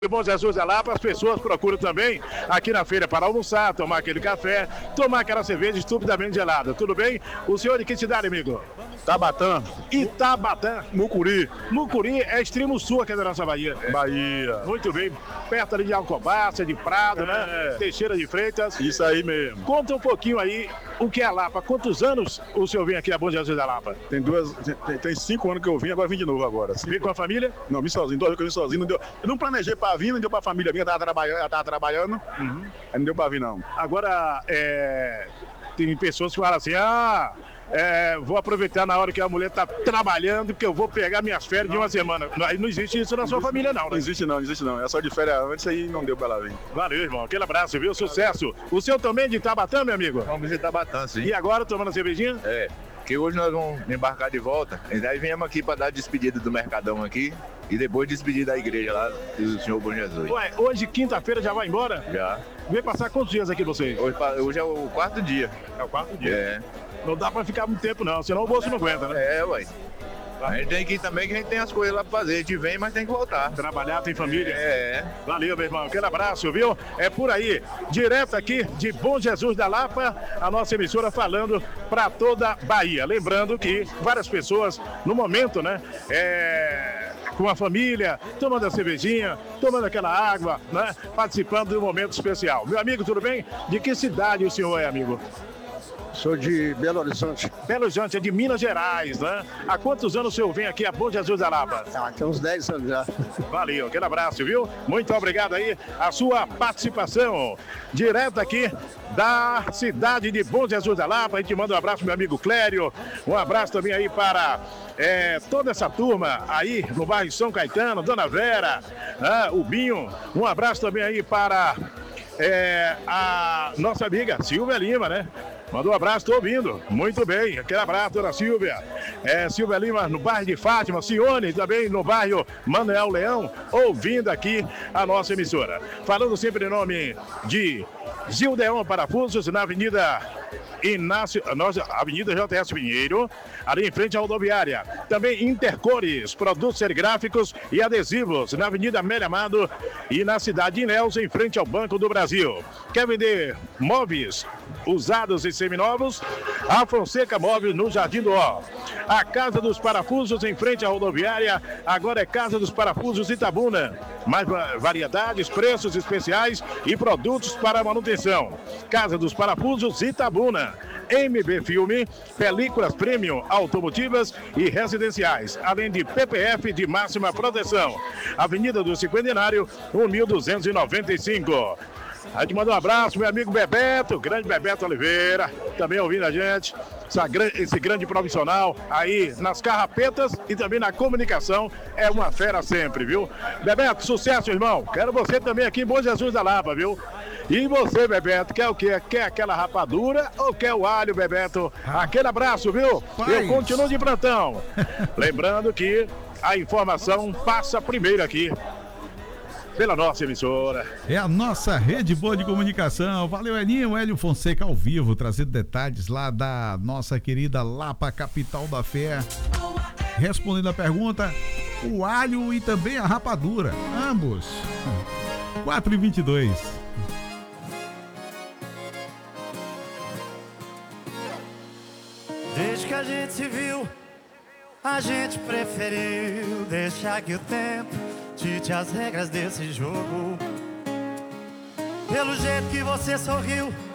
Bom Jesus da Lapa, as pessoas procuram também aqui na feira para almoçar, tomar aquele café, tomar aquela cerveja estupidamente gelada. Tudo bem? O senhor de que cidade, amigo? Tabatã. Itabatã. Mucuri. Mucuri é extremo sul aqui da nossa Bahia. Bahia. Muito bem. Perto ali de Alcobaça, de Prado, né? Teixeira de Freitas. Isso aí mesmo. Conta um pouquinho aí o que é a Lapa. Quantos anos o senhor vem aqui a Bom Jesus da Lapa? Tem 5 anos que eu vim, agora vim de novo agora. Vem com a família? Não, vim sozinho. 2 anos que eu vim sozinho. Não deu, eu não planejei pra vir, não deu pra família minha, ela tava trabalhando. Aí não deu pra vir, não. Agora, tem pessoas que falam assim, vou aproveitar na hora que a mulher tá trabalhando, porque eu vou pegar minhas férias de uma semana. Não existe isso na sua família, não, né? Não existe não. É só de férias antes, aí não deu pra ela vir. Valeu, irmão. Aquele abraço, viu? Sucesso. O seu também é de Itabatã, meu amigo? Vamos de Itabatã, sim. E agora, tomando cervejinha? Que hoje nós vamos embarcar de volta. E daí viemos aqui para dar despedida do Mercadão aqui. E depois despedir da igreja lá do Senhor Bom Jesus. Ué, hoje, quinta-feira, já vai embora? Já. Vem passar quantos dias aqui vocês? Hoje é o 4º dia. É o 4º dia? Não dá pra ficar muito tempo não, senão o bolso não aguenta, né? Ué. A gente tem que ir também, que a gente tem as coisas lá pra fazer. A gente vem, mas tem que voltar. Trabalhar, tem família. Valeu, meu irmão. Aquele abraço, viu? É por aí. Direto aqui de Bom Jesus da Lapa, a nossa emissora falando pra toda Bahia. Lembrando que várias pessoas, no momento, né? Com a família, tomando a cervejinha, tomando aquela água, né? Participando de um momento especial. Meu amigo, tudo bem? De que cidade o senhor é, amigo? Sou de Belo Horizonte. Belo Horizonte, é de Minas Gerais, né? Há quantos anos o senhor vem aqui a Bom Jesus da Lapa? Tem uns 10 anos já. Valeu, aquele abraço, viu? Muito obrigado aí, a sua participação. Direto aqui da cidade de Bom Jesus da Lapa. A gente manda um abraço pro meu amigo Clério. Um abraço também aí para toda essa turma aí no bairro São Caetano, Dona Vera, o Binho. Um abraço também aí para a nossa amiga Silvia Lima, né? Mandou um abraço, tô ouvindo. Muito bem, aquele abraço, dona Silvia. Silvia Lima no bairro de Fátima, Cione também no bairro Manuel Leão, ouvindo aqui a nossa emissora. Falando sempre em nome de Gildeon Parafusos, na Avenida Inácio, Avenida JS Pinheiro, ali em frente à rodoviária. Também Intercores, produtos serigráficos e adesivos, na Avenida Amélia Amado e na cidade de Ilhéus, em frente ao Banco do Brasil. Quer vender móveis usados e seminovos? A Fonseca Móveis no Jardim do Ó. A Casa dos Parafusos em frente à rodoviária, agora é Casa dos Parafusos Itabuna. Mais variedades, preços especiais e produtos para manutenção. Casa dos Parafusos Itabuna. MB Filme, películas premium automotivas e residenciais, além de PPF de máxima proteção. Avenida do Cinquentenário, 1295. A gente manda um abraço, meu amigo Bebeto, grande Bebeto Oliveira, também ouvindo a gente, esse grande profissional aí nas carrapetas e também na comunicação, é uma fera sempre, viu? Bebeto, sucesso, irmão, quero você também aqui em Bom Jesus da Lapa, viu? E você, Bebeto, quer o quê? Quer aquela rapadura ou quer o alho, Bebeto? Aquele abraço, viu? Eu continuo de plantão. Lembrando que a informação passa primeiro aqui pela nossa emissora. É a nossa rede boa de comunicação. Valeu, Elinho. Hélio Fonseca ao vivo, trazendo detalhes lá da nossa querida Lapa, capital da fé. Respondendo a pergunta, o alho e também a rapadura. Ambos. 4h22. Desde que a gente se viu, a gente preferiu deixar que o tempo dite as regras desse jogo. Pelo jeito que você sorriu,